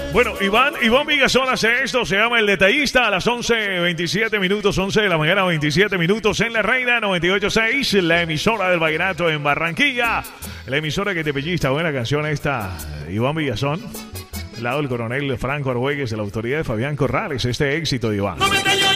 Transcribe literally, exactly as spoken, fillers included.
Bueno, Iván, Iván Vigazón hace esto, se llama El Detallista, a las once veintisiete minutos, once de la mañana, veintisiete minutos en La Reina noventa y ocho punto seis, la emisora del vallenato en Barranquilla, la emisora que te pellista. Buena canción esta, Iván Vigazón, al lado del coronel Franco Argüelles, de la autoridad de Fabián Corrales, este éxito de Iván.